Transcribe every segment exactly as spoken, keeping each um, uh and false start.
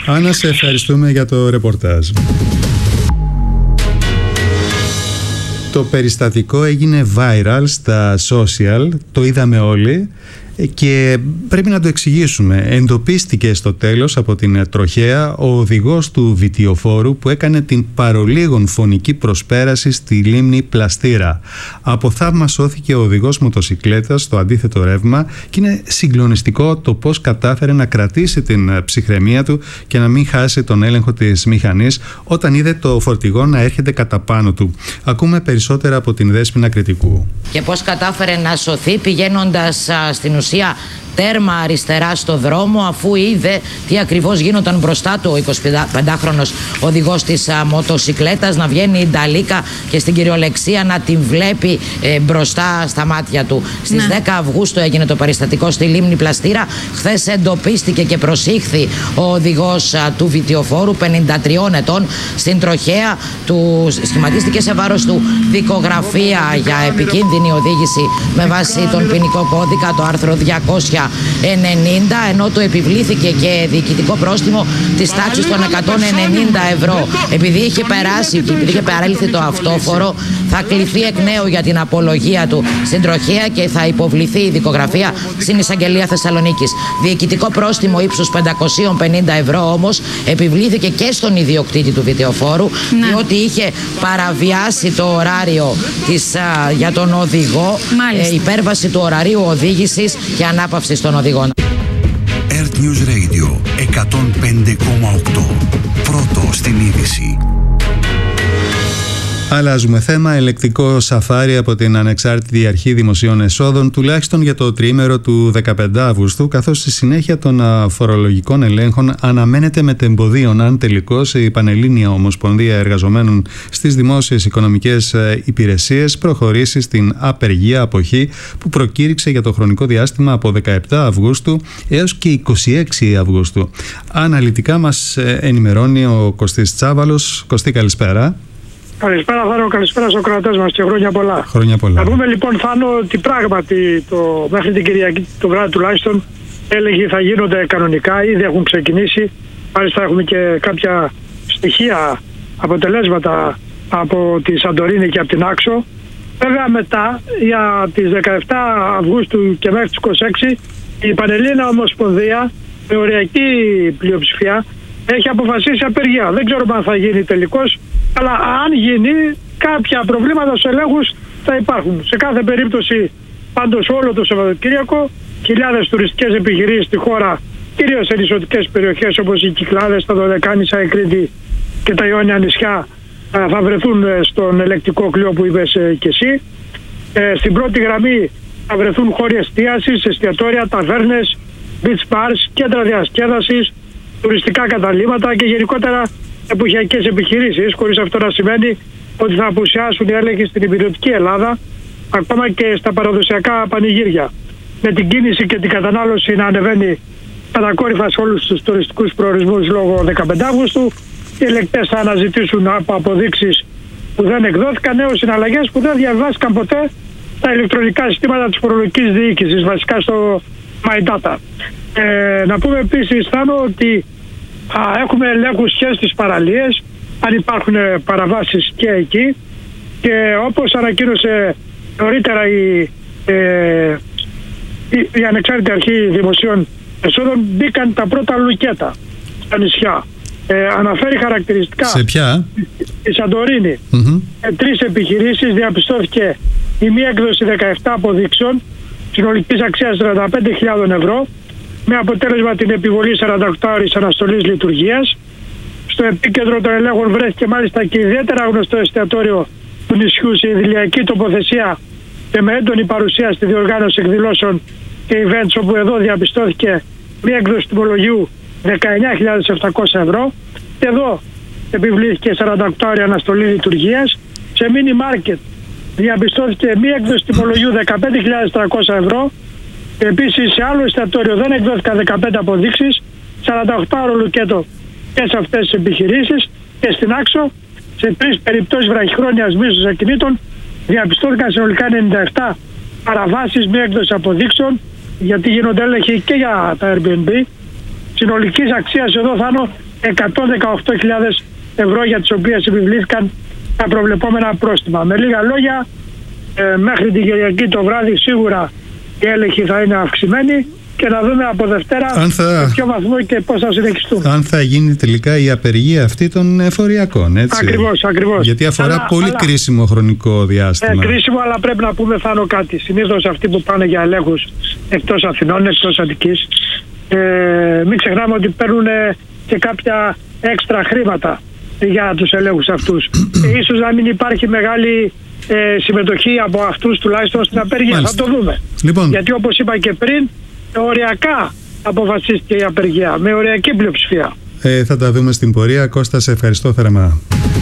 Άννα, σε ευχαριστούμε για το ρεπορτάζ. Το περιστατικό έγινε viral στα social, το είδαμε όλοι και πρέπει να το εξηγήσουμε. Εντοπίστηκε στο τέλος από την τροχέα ο οδηγός του βιτιοφόρου που έκανε την παρολίγων φωνική προσπέραση στη λίμνη Πλαστήρα. Από θαύμα σώθηκε ο οδηγός μοτοσικλέτας στο αντίθετο ρεύμα και είναι συγκλονιστικό το πώς κατάφερε να κρατήσει την ψυχραιμία του και να μην χάσει τον έλεγχο της μηχανής όταν είδε το φορτηγό να έρχεται κατά πάνω του. Ακούμε περισσότερα από την Δέσποινα Κρητικού. Και πώς κατάφερε να σωθεί πηγαίνοντας α, στην ουσία τέρμα αριστερά στο δρόμο, αφού είδε τι ακριβώς γίνονταν μπροστά του ο εικοσιπεντάχρονος οδηγός της α, μοτοσικλέτας, να βγαίνει η νταλίκα και στην κυριολεξία να την βλέπει ε, μπροστά στα μάτια του. Στις ναι. δέκα Αυγούστου έγινε το περιστατικό στη λίμνη Πλαστήρα. Χθες εντοπίστηκε και προσήχθη ο οδηγός α, του βιτιοφόρου, πενήντα τριών ετών, στην τροχέα του. Σχηματίστηκε σε βάρος του δικογραφία για επικίνδυνη οδήγηση με βάση τον ποινικό κώδικα, το άρθρο διακόσια ενενήντα, ενώ του επιβλήθηκε και διοικητικό πρόστιμο της τάξης των εκατόν ενενήντα ευρώ. Επειδή είχε περάσει, επειδή είχε παρέλθει το αυτόφορο, θα κληθεί εκ νέου για την απολογία του στην τροχέα και θα υποβληθεί η δικογραφία στην Εισαγγελία Θεσσαλονίκης. Διοικητικό πρόστιμο ύψους πεντακόσια πενήντα ευρώ όμως επιβλήθηκε και στον ιδιοκτήτη του βιτεοφόρου, ναι. διότι είχε παραβιάσει το ωράριο της, α, για τον οδηγό, ε, υπέρβαση του ωραρίου οδήγησης και ανάπαυση των οδηγών. Earth News Radio εκατόν πέντε κόμμα οκτώ. Πρώτο στην είδηση. Αλλάζουμε θέμα. Ελεκτικό σαφάρι από την Ανεξάρτητη Αρχή Δημοσίων Εσόδων, τουλάχιστον για το τριήμερο του δεκαπέντε Αυγούστου, καθώς στη συνέχεια των φορολογικών ελέγχων αναμένεται μετεμποδίων αν τελικώς η Πανελλήνια Ομοσπονδία Εργαζομένων στις Δημόσιες Οικονομικές Υπηρεσίες προχωρήσει στην απεργία αποχή που προκήρυξε για το χρονικό διάστημα από δεκαεπτά Αυγούστου έως και είκοσι έξι Αυγούστου. Αναλυτικά μας ενημερώνει ο Κωστής Τσάβαλος. Κωστή, καλησπέρα. Καλησπέρα Θάνο, καλησπέρα στους ακροατές μας και χρόνια πολλά. Χρόνια πολλά. Να πούμε λοιπόν Θάνο ότι πράγματι το, μέχρι την Κυριακή το βράδυ τουλάχιστον έλεγχοι θα γίνονται κανονικά, ήδη έχουν ξεκινήσει. Μάλιστα έχουμε και κάποια στοιχεία, αποτελέσματα από τη Σαντορίνη και από την Άξο. Βέβαια μετά για τις δεκαεπτά Αυγούστου και μέχρι τις είκοσι έξι η Πανελλήνια Ομοσπονδία με οριακή πλειοψηφία έχει αποφασίσει απεργία. Δεν ξέρουμε αν θα γίνει τελικώς, αλλά αν γίνει κάποια προβλήματα στους ελέγχους θα υπάρχουν. Σε κάθε περίπτωση πάντως όλο το Σαββατοκύριακο χιλιάδες τουριστικές επιχειρήσεις στη χώρα, κυρίως σε νησιωτικές περιοχές όπως οι Κυκλάδες, τα Δωδεκάνησα, η Κρήτη και τα Ιόνια νησιά θα βρεθούν στον ελεκτικό κλειό που είπες και εσύ. Ε, στην πρώτη γραμμή θα βρεθούν χώροι εστίασης, εστιατόρια, ταβέρνες, beach bars, κέντρα διασκέδασης, τουριστικά καταλύματα και γενικότερα εποχιακές επιχειρήσεις, χωρίς αυτό να σημαίνει ότι θα απουσιάσουν οι έλεγχοι στην υπηρετική Ελλάδα, ακόμα και στα παραδοσιακά πανηγύρια. Με την κίνηση και την κατανάλωση να ανεβαίνει κατακόρυφα σε όλους τους τουριστικούς προορισμούς λόγω δεκαπέντε Αυγούστου, οι ελεκτές θα αναζητήσουν από αποδείξεις που δεν εκδόθηκαν έως συναλλαγές που δεν διαβάστηκαν ποτέ στα ηλεκτρονικά συστήματα της φορολογικής διοίκησης, βασικά στο My Data. Ε, να πούμε επίσης, Θάνο, ότι α, έχουμε ελέγχους και στις παραλίες, αν υπάρχουν παραβάσεις και εκεί, και όπως ανακοίνωσε νωρίτερα η, ε, η, η Ανεξάρτητη Αρχή Δημοσίων Εσόδων, μπήκαν τα πρώτα λουκέτα στα νησιά. Ε, αναφέρει χαρακτηριστικά. Σε ποια? Η Σαντορίνη. Mm-hmm. Ε, τρεις επιχειρήσεις, διαπιστώθηκε η μία έκδοση δεκαεπτά αποδείξεων συνολικής αξίας τριάντα πέντε χιλιάδες ευρώ, με αποτέλεσμα την επιβολή σαράντα οκτώ ώρες αναστολής λειτουργίας. Στο επίκεντρο των ελέγχων βρέθηκε μάλιστα και ιδιαίτερα γνωστό εστιατόριο του νησιού σε ιδηλιακή τοποθεσία και με έντονη παρουσία στη διοργάνωση εκδηλώσεων και events, όπου εδώ διαπιστώθηκε μία έκδοση τιμολογίου δεκαεννιά χιλιάδες επτακόσια ευρώ. Και εδώ επιβλήθηκε σαράντα οκτώ ώρες αναστολή λειτουργίας. Σε mini market διαπιστώθηκε μία έκδοση τιμολογίου δεκαπέντε χιλιάδες τριακόσια ευρώ. Επίσης σε άλλο εστιατόριο δεν εκδόθηκαν δεκαπέντε αποδείξεις, σαράντα οκτώ ώρο λουκέτο και σε αυτές τις επιχειρήσεις. Και στην Άξο, σε τρεις περιπτώσεις βραχυχρόνιας μίσθωσης ακινήτων, διαπιστώθηκαν συνολικά ενενήντα επτά παραβάσεις μη έκδοση αποδείξεων, γιατί γίνονται έλεγχοι και για τα Airbnb. Συνολικής αξίας εδώ, Θάνο, εκατόν δεκαοκτώ χιλιάδες ευρώ, για τις οποίες επιβλήθηκαν τα προβλεπόμενα πρόστιμα. Με λίγα λόγια, ε, μέχρι την Κυριακή το βράδυ σίγουρα οι έλεγχοι θα είναι αυξημένοι και να δούμε από Δευτέρα θα... σε ποιο βαθμό και πώς θα συνεχιστούν. Αν θα γίνει τελικά η απεργία αυτή των εφοριακών, έτσι. Ακριβώς, ακριβώς. Γιατί αφορά αλλά, πολύ αλλά, κρίσιμο χρονικό διάστημα. Ε, κρίσιμο, αλλά πρέπει να πούμε Θάνο κάτι. Συνήθως αυτοί που πάνε για ελέγχους εκτός Αθηνών, εκτός Αττικής, ε, μην ξεχνάμε ότι παίρνουν και κάποια έξτρα χρήματα για τους ελέγχους αυτούς. Και ίσως να μην υπάρχει μεγάλη ε, συμμετοχή από αυτούς τουλάχιστον στην απεργία. Μάλιστα. Θα το δούμε. Λοιπόν. Γιατί όπως είπα και πριν, οριακά αποφασίστηκε η απεργία, με οριακή πλειοψηφία. Ε, θα τα δούμε στην πορεία. Κώστα, σε ευχαριστώ θερμά.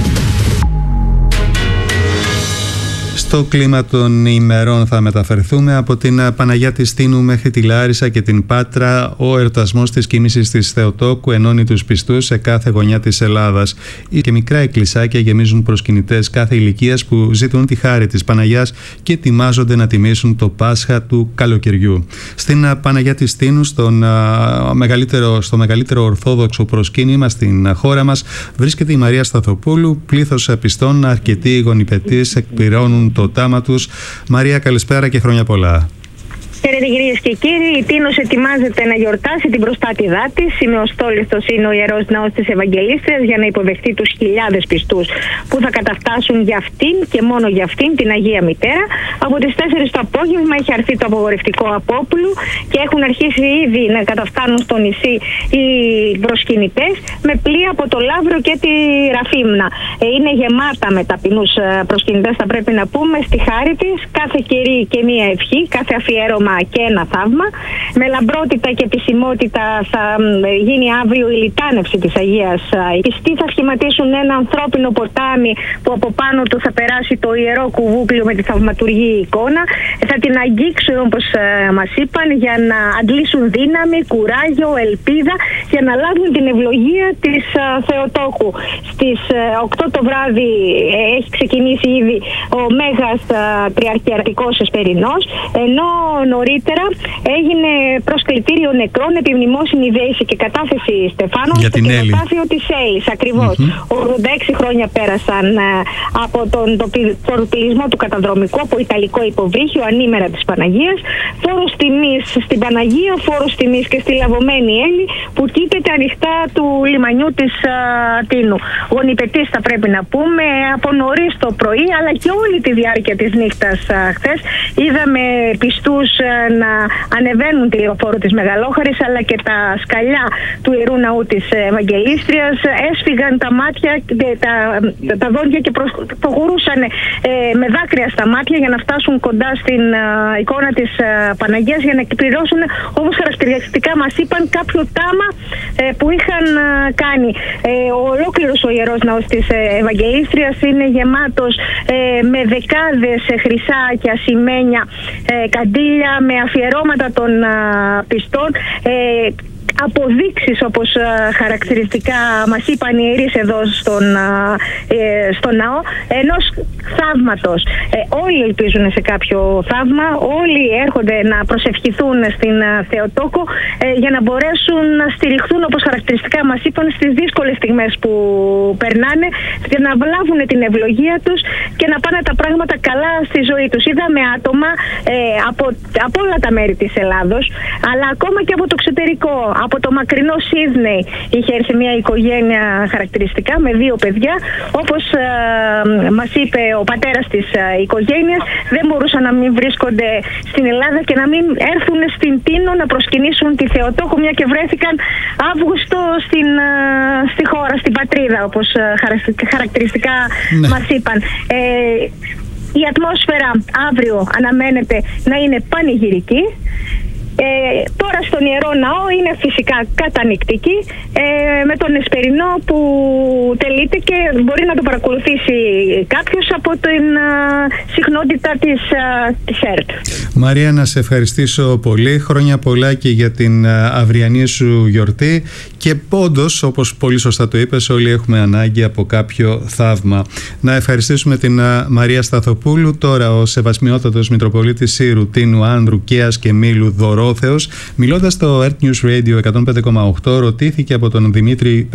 Στο κλίμα των ημερών θα μεταφερθούμε από την Παναγιά της Τίνου μέχρι τη Λάρισα και την Πάτρα. Ο εορτασμός της κοίμησης της Θεοτόκου ενώνει τους πιστούς σε κάθε γωνιά της Ελλάδας. Και μικρά εκκλησάκια γεμίζουν προσκυνητές κάθε ηλικίας που ζητούν τη χάρη της Παναγιάς και ετοιμάζονται να τιμήσουν το Πάσχα του καλοκαιριού. Στην Παναγιά της Τίνου, στον, α, μεγαλύτερο, στο μεγαλύτερο ορθόδοξο προσκύνημα στην χώρα μας, βρίσκεται η Μαρία Σταθοπούλου. Πλήθος πιστών, αρκετοί γονιπετείς εκπληρώνουν το τάμα τους. Μαρία, καλησπέρα και χρόνια πολλά. Χαίρετε κυρίες και κύριοι, η Τίνος ετοιμάζεται να γιορτάσει την προστάτηδά της. Είναι ο στόλιστος, είναι ο Ιερός Ναός της Ευαγγελίστριας για να υποδεχτεί τους χιλιάδες πιστούς που θα καταφτάσουν για αυτήν και μόνο για αυτήν, την Αγία Μητέρα. Από τις τέσσερις το απόγευμα έχει αρθεί το απογορευτικό Απόπουλου και έχουν αρχίσει ήδη να καταφτάνουν στο νησί οι προσκυνητές με πλοία από το Λαύρο και τη Ραφίμνα. Είναι γεμάτα με ταπεινούς προσκυνητές, θα πρέπει να πούμε, στη χάρη της. Κάθε κηρύ και μία ευχή, κάθε αφιέρωμα και ένα θαύμα. Με λαμπρότητα και επισημότητα θα γίνει αύριο η λιτάνευση της Αγίας. Οι πιστοί θα σχηματίσουν ένα ανθρώπινο ποτάμι που από πάνω του θα περάσει το ιερό κουβούκλιο με τη θαυματουργή εικόνα. Θα την αγγίξουν, όπως μας είπαν, για να αντλήσουν δύναμη, κουράγιο, ελπίδα, για να λάβουν την ευλογία της Θεοτόκου. Στις οκτώ το βράδυ έχει ξεκινήσει ήδη ο Μέγας Τριαρχιερατικός Εσπερινός, ενώ νωρίτερα έγινε προσκλητήριο νεκρών, επιμνημόσυνη δέηση και κατάθεση Στεφάνων για στο κοινοτάφιο της Έλλης. Ακριβώς. Mm-hmm. ογδόντα έξι χρόνια πέρασαν από τον φορτιλισμό του καταδρομικού από ιταλικό υποβρύχιο ανήμερα της Παναγίας. Φόρος τιμής στην Παναγία, φόρος τιμής και στη λαβωμένη Έλλη που κοίταται ανοιχτά του λιμανιού της α, Τίνου. Γονιπετής θα πρέπει να πούμε από νωρίς το πρωί, αλλά και όλη τη διάρκεια της νύχτας χθες. Είδαμε πιστούς να ανεβαίνουν τη λεωφόρο της Μεγαλόχαρης, αλλά και τα σκαλιά του Ιερού Ναού της Ευαγγελίστριας έσφυγαν τα μάτια, τα, τα δόντια και προχωρούσαν ε, με δάκρυα στα μάτια για να φτάσουν κοντά στην ε, εικόνα της ε, Παναγίας, για να εκπληρώσουν, όπως χαρακτηριστικά μας είπαν, κάποιο τάμα ε, που είχαν ε, κάνει. Ε, ο ολόκληρος ο Ιερός Ναός της ε, Ευαγγελίστριας είναι γεμάτος ε, με δεκάδες ε, χρυσά και ασημένια ε, καντήλια, με αφιερώματα των α, πιστών, ε, αποδείξεις όπως α, χαρακτηριστικά μας είπαν οι ιερείς εδώ στον, α, ε, στο ναό, ενός θαύματος. Ε, όλοι ελπίζουν σε κάποιο θαύμα, όλοι έρχονται να προσευχηθούν στην α, Θεοτόκο ε, για να μπορέσουν να στηριχθούν, όπως χαρακτηριστικά μας είπαν, στις δύσκολες στιγμές που περνάνε, για να βλάβουν την ευλογία τους και να πάνε τα πράγματα καλά στη ζωή τους. Είδαμε άτομα ε, από, από όλα τα μέρη της Ελλάδος, αλλά ακόμα και από το εξωτερικό. Από το μακρινό Σίδνεϊ είχε έρθει μια οικογένεια χαρακτηριστικά με δύο παιδιά. Όπως ε, μας είπε ο πατέρας της ε, οικογένειας, δεν μπορούσαν να μην βρίσκονται στην Ελλάδα και να μην έρθουν στην Τίνο να προσκυνήσουν τη Θεοτόκο, μια και βρέθηκαν Αύγουστο στην, ε, στη χώρα, στην πατρίδα, όπως ε, χαρακτηριστικά ναι. μας είπαν. Ε, η ατμόσφαιρα αύριο αναμένεται να είναι πανηγυρική. Ε, τώρα στον Ιερό Ναό είναι φυσικά κατανυκτική, ε, με τον Εσπερινό που τελείται και μπορεί να το παρακολουθήσει κάποιος από την α, συχνότητα της, α, της ΕΡΤ. Μαρία, να σε ευχαριστήσω πολύ. Χρόνια πολλά και για την αυριανή σου γιορτή. Και όντως, όπως πολύ σωστά το είπες, όλοι έχουμε ανάγκη από κάποιο θαύμα. Να ευχαριστήσουμε την Μαρία Σταθοπούλου. Τώρα ο Σεβασμιότατος Μητροπολίτης Σύρου, Τίνου, Άνδρου, Καίας και Μήλου Δωρόθεος, μιλώντας στο Earth News Radio εκατόν πέντε κόμμα οκτώ, ρωτήθηκε από τον Δημήτρη